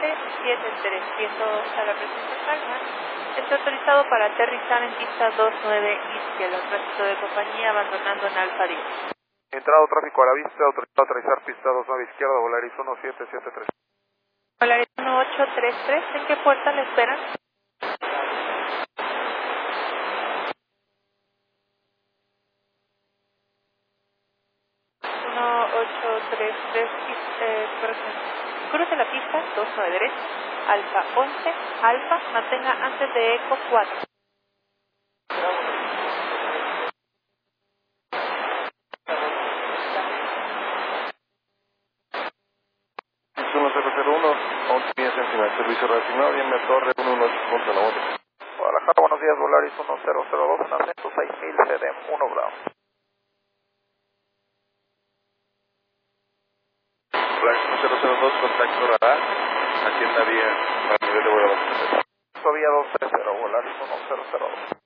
773, viento a la presencia calma. Está autorizado para aterrizar en pista 29 izquierda. Tránsito de compañía abandonando en Alfa 10. Entrado tráfico a la vista, autorizado a aterrizar pista 29 izquierda, Volaris 1773. Volaris 1833, ¿en qué puerta le esperan? 1833, cruce la pista, 29 derecha, Alfa 11, Alfa, mantenga antes de Eco 4. Es 1001, 11 días en final, servicio reasignado, viene Torre 118.9. Guadalajara, buenos días, Volaris 1002, ascenso 6000, CDM 1 Bravo. Volaris 1002, contacto radar, atienda vía para nivel de vuelo 230. Vía 230, Volaris 1002.